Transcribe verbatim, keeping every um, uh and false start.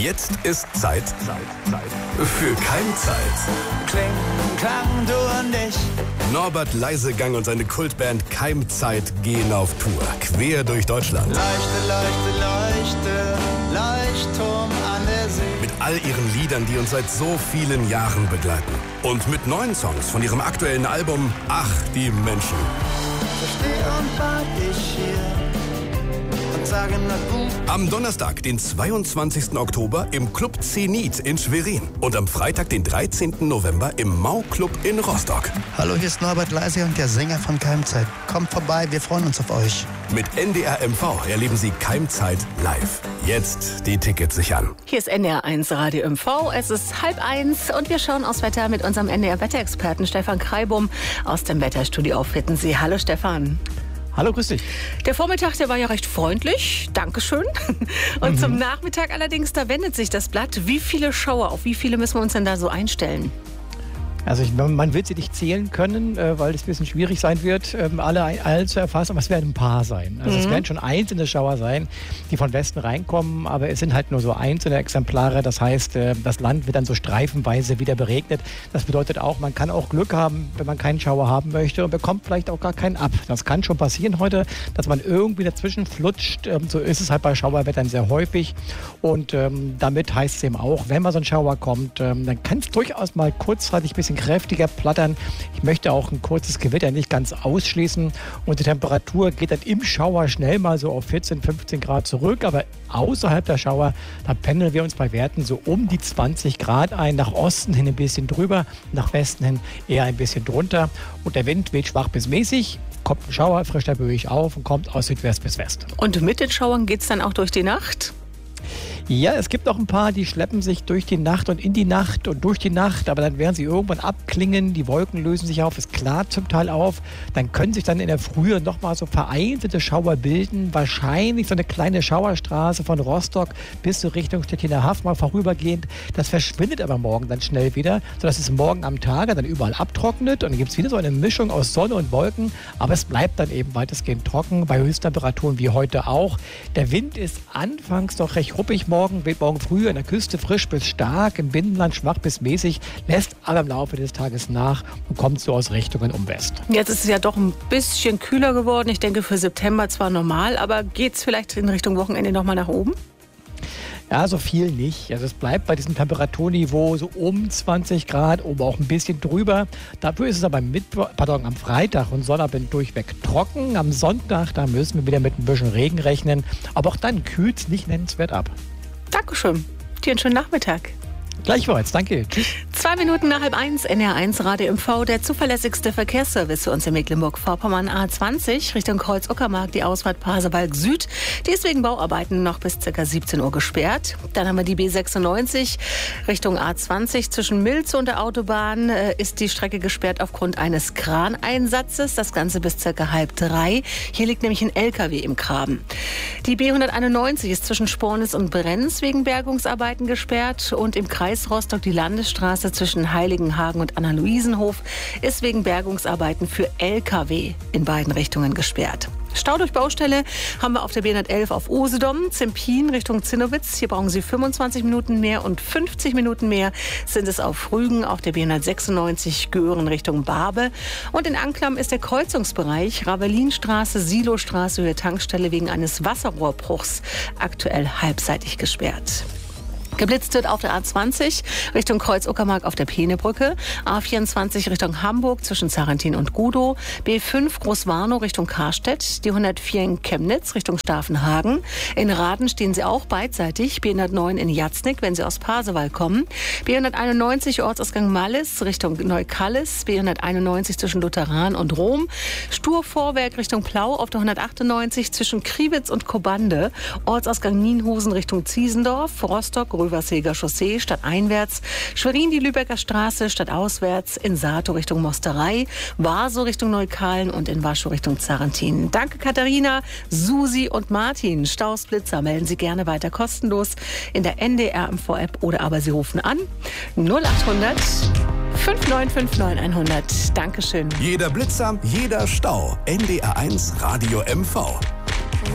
Jetzt ist Zeit, Zeit, Zeit für Keimzeit. Kling, Klang, du und ich. Norbert Leisegang und seine Kultband Keimzeit gehen auf Tour, quer durch Deutschland. Leuchte, leuchte, leuchte, Leuchtturm an der See. Mit all ihren Liedern, die uns seit so vielen Jahren begleiten. Und mit neuen Songs von ihrem aktuellen Album Ach, die Menschen. So steh und wart ich hier und sage na gut. Am Donnerstag, den zweiundzwanzigsten Oktober im Club Zenit in Schwerin. Und am Freitag, den dreizehnten November im Mau-Club in Rostock. Hallo, hier ist Norbert Leisegang, der Sänger von Keimzeit. Kommt vorbei, wir freuen uns auf euch. Mit N D R M V erleben Sie Keimzeit live. Jetzt die Tickets sichern. Hier ist N D R eins Radio M V. Es ist halb eins und wir schauen aufs Wetter mit unserem N D R-Wetterexperten Stefan Kreibum aus dem Wetterstudio auf Hittensee. Hallo Stefan. Hallo, grüß dich. Der Vormittag, der war ja recht freundlich. Dankeschön. Und mhm. zum Nachmittag allerdings, da wendet sich das Blatt. Wie viele Schauer, auf wie viele müssen wir uns denn da so einstellen? Also ich, man wird sie nicht zählen können, äh, weil es ein bisschen schwierig sein wird, ähm, alle, alle zu erfassen, aber es werden ein paar sein. Also mhm. es werden schon einzelne Schauer sein, die von Westen reinkommen, aber es sind halt nur so einzelne Exemplare. Das heißt, äh, das Land wird dann so streifenweise wieder beregnet. Das bedeutet auch, man kann auch Glück haben, wenn man keinen Schauer haben möchte und bekommt vielleicht auch gar keinen ab. Das kann schon passieren heute, dass man irgendwie dazwischen flutscht. Ähm, so ist es halt bei Schauerwettern sehr häufig. Und ähm, damit heißt es eben auch, wenn mal so ein Schauer kommt, ähm, dann kann es durchaus mal kurzzeitig ein bisschen kräftiger plattern. Ich möchte auch ein kurzes Gewitter nicht ganz ausschließen und die Temperatur geht dann im Schauer schnell mal so auf vierzehn, fünfzehn Grad zurück, aber außerhalb der Schauer, da pendeln wir uns bei Werten so um die zwanzig Grad ein, nach Osten hin ein bisschen drüber, nach Westen hin eher ein bisschen drunter und der Wind weht schwach bis mäßig. Kommt ein Schauer, frischt er böig auf und kommt aus Südwest bis West. Und mit den Schauern geht es dann auch durch die Nacht? Ja, es gibt auch ein paar, die schleppen sich durch die Nacht und in die Nacht und durch die Nacht, aber dann werden sie irgendwann abklingen, die Wolken lösen sich auf, es klart zum Teil auf, dann können sich dann in der Frühe nochmal so vereinzelte Schauer bilden, wahrscheinlich so eine kleine Schauerstraße von Rostock bis zur Richtung Stettiner Haff mal vorübergehend. Das verschwindet aber morgen dann schnell wieder, sodass es morgen am Tage dann überall abtrocknet und dann gibt es wieder so eine Mischung aus Sonne und Wolken, aber es bleibt dann eben weitestgehend trocken, bei Höchsttemperaturen wie heute auch. Der Wind ist anfangs doch recht ruppig morgen, weht morgen früh an der Küste frisch bis stark, im Binnenland schwach bis mäßig, lässt aber im Laufe des Tages nach und kommt so aus Richtungen um West. Jetzt ist es ja doch ein bisschen kühler geworden. Ich denke für September zwar normal, aber geht es vielleicht in Richtung Wochenende nochmal nach oben? Ja, so viel nicht. Also es bleibt bei diesem Temperaturniveau so um zwanzig Grad, oben auch ein bisschen drüber. Dafür ist es aber Mittwoch, pardon, am Freitag und Sonnabend durchweg trocken. Am Sonntag, da müssen wir wieder mit ein bisschen Regen rechnen. Aber auch dann kühlt es nicht nennenswert ab. Dankeschön. Dir einen schönen Nachmittag. Gleichfalls, danke. Tschüss. Zwei Minuten nach halb eins, N D R eins Radio M V, der zuverlässigste Verkehrsservice für uns in Mecklenburg-Vorpommern. A zwanzig Richtung Kreuz-Uckermark, die Ausfahrt Pasewalk Süd. Die ist wegen Bauarbeiten noch bis ca. siebzehn Uhr gesperrt. Dann haben wir die B sechsundneunzig Richtung A zwanzig. Zwischen Milz und der Autobahn äh, ist die Strecke gesperrt aufgrund eines Kraneinsatzes. Das Ganze bis ca. halb drei. Hier liegt nämlich ein L K W im Graben. Die B hunderteinundneunzig ist zwischen Spornis und Brenz wegen Bergungsarbeiten gesperrt. Und im Kreis Rostock die Landesstraße zwischen Heiligenhagen und Anna-Luisenhof ist wegen Bergungsarbeiten für L K W in beiden Richtungen gesperrt. Stau durch Baustelle haben wir auf der B hundertelf auf Usedom, Zempin Richtung Zinnowitz. Hier brauchen Sie fünfundzwanzig Minuten mehr und fünfzig Minuten mehr sind es auf Rügen auf der B hundertsechsundneunzig Göhren Richtung Barbe. Und in Anklam ist der Kreuzungsbereich Ravelinstraße, Silostraße, Höhe Tankstelle wegen eines Wasserrohrbruchs aktuell halbseitig gesperrt. Geblitzt wird auf der A zwanzig Richtung Kreuz-Uckermark auf der Peenebrücke, A vierundzwanzig Richtung Hamburg zwischen Zarentin und Gudow, B fünf Großwarnow Richtung Karstedt, die hundertvier in Chemnitz Richtung Stavenhagen. In Raden stehen sie auch beidseitig, B hundertneun in Jatznick, wenn sie aus Pasewalk kommen, B hunderteinundneunzig Ortsausgang Mallis Richtung Neukallis, B hunderteinundneunzig zwischen Lutheran und Rom, Sturvorwerk Richtung Plau auf der hundertachtundneunzig zwischen Kriwitz und Kobande, Ortsausgang Nienhusen Richtung Ziesendorf, Rostock Röverseger Chaussee stadteinwärts, Schwerin die Lübecker Straße stadtauswärts, in Sato Richtung Mosterei, Warsow Richtung Neukalen und in Waschow Richtung Zarentin. Danke Katharina, Susi und Martin. Staus, Blitzer melden Sie gerne weiter kostenlos in der N D R M V-App oder aber Sie rufen an null achthundert fünf neun fünf neun hundert. Dankeschön. Jeder Blitzer, jeder Stau. N D R eins Radio M V.